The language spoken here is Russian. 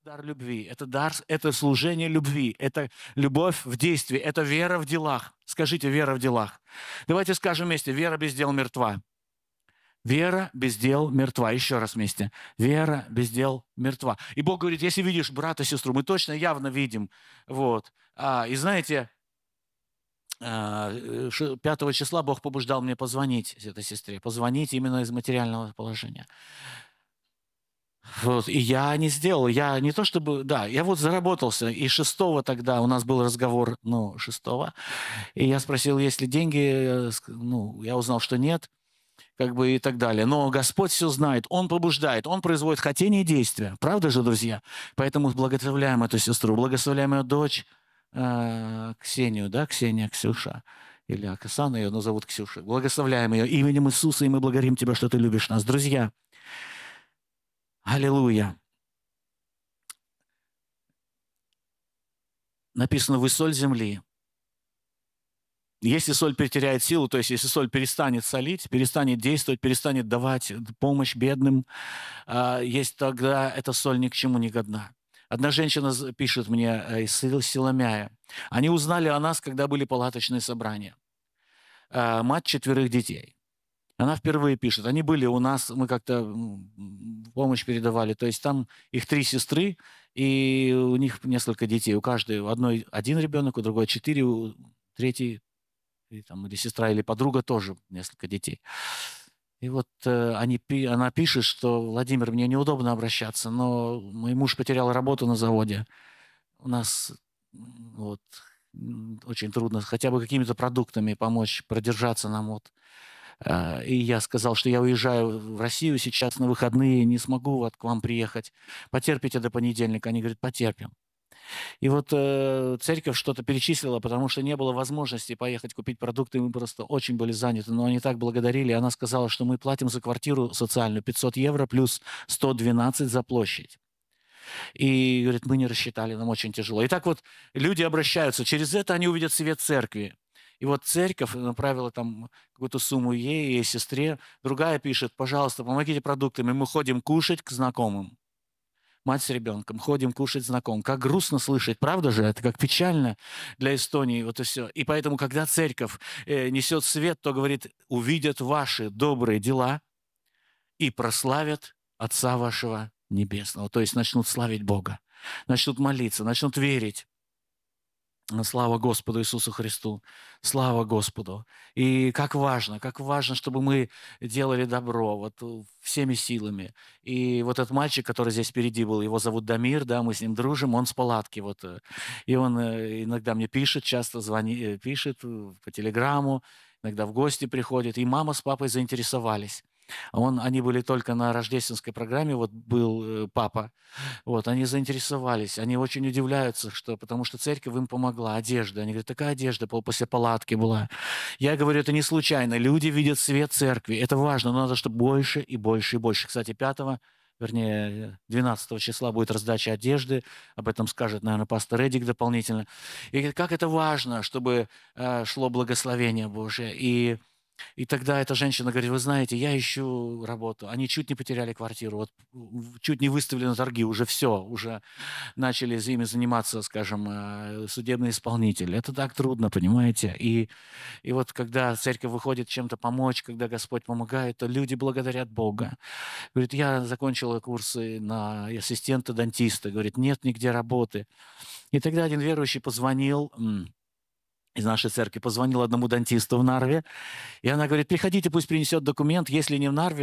дар любви, это дар, это служение любви, это любовь в действии, это вера в делах. Скажите, вера в делах. Давайте скажем вместе, вера без дел мертва. Вера без дел мертва. Еще раз вместе. Вера без дел мертва. И Бог говорит, если видишь брата, сестру, мы точно явно видим. Вот. И знаете, 5 числа Бог побуждал мне позвонить этой сестре. Позвонить именно из материального положения. Вот, и я не сделал, я не то чтобы, да, я вот заработался, и 6 тогда у нас был разговор, 6, и я спросил, есть ли деньги, я узнал, что нет, как бы и так далее. Но Господь все знает, Он побуждает, Он производит хотение и действия. Правда же, друзья? Поэтому благословляем эту сестру, благословляем ее дочь Ксению, да, Ксения, Ксюша, или Оксана ее назовут Ксюша. Благословляем ее именем Иисуса, и мы благодарим Тебя, что Ты любишь нас. Друзья, аллилуйя. Написано, вы соль земли. Если соль потеряет силу, то есть если соль перестанет солить, перестанет действовать, перестанет давать помощь бедным, есть тогда эта соль ни к чему не годна. Одна женщина пишет мне из Силомяя. Они узнали о нас, когда были палаточные собрания. Мать 4 детей. Она впервые пишет. Они были у нас, мы как-то помощь передавали. То есть там их 3 сестры, и у них несколько детей. У каждой, у одной 1 ребенок, у другой 4, у третьей или сестра, или подруга тоже несколько детей. И вот она пишет, что Владимир, мне неудобно обращаться, но мой муж потерял работу на заводе. У нас вот очень трудно хотя бы какими-то продуктами помочь продержаться нам. Вот. И я сказал, что я уезжаю в Россию сейчас на выходные, не смогу вот к вам приехать. Потерпите до понедельника. Они говорят, потерпим. И вот церковь что-то перечислила, потому что не было возможности поехать купить продукты, мы просто очень были заняты, но они так благодарили. Она сказала, что мы платим за квартиру социальную 500 евро плюс 112 за площадь. И, говорит, мы не рассчитали, нам очень тяжело. И так вот люди обращаются, через это они увидят свет церкви. И вот церковь направила там какую-то сумму ей, ей сестре. Другая пишет, пожалуйста, помогите продуктами, мы ходим кушать к знакомым. Мать с ребенком, ходим кушать знакомым. Как грустно слышать, правда же? Это как печально для Эстонии, вот и все. И поэтому, когда церковь несет свет, то говорит, увидят ваши добрые дела и прославят Отца вашего Небесного. То есть начнут славить Бога, начнут молиться, начнут верить. Слава Господу Иисусу Христу, слава Господу. И как важно, чтобы мы делали добро вот всеми силами. И вот этот мальчик, который здесь впереди был, его зовут Дамир, да, мы с ним дружим, он с палатки. Вот, и он иногда мне пишет, часто звонит, пишет по телеграмму, иногда в гости приходит. И мама с папой заинтересовались. Они были только на рождественской программе, вот был папа. Вот, они заинтересовались, они очень удивляются, потому что церковь им помогла, одежда. Они говорят, такая одежда после палатки была. Я говорю, это не случайно. Люди видят свет церкви. Это важно, но надо, чтобы больше и больше и больше. Кстати, 12 числа будет раздача одежды. Об этом скажет, наверное, пастор Эдик дополнительно. И говорит, как это важно, чтобы шло благословение Божие. И тогда эта женщина говорит, вы знаете, я ищу работу. Они чуть не потеряли квартиру, вот чуть не выставили на торги, уже все, уже начали ими заниматься, скажем, судебный исполнитель. Это так трудно, понимаете? И вот когда церковь выходит чем-то помочь, когда Господь помогает, то люди благодарят Бога. Говорит, я закончила курсы на ассистента-дантиста. Говорит, нет нигде работы. И тогда один верующий позвонил из нашей церкви, позвонил одному дантисту в Нарве, и она говорит, приходите, пусть принесет документ, если не в Нарве,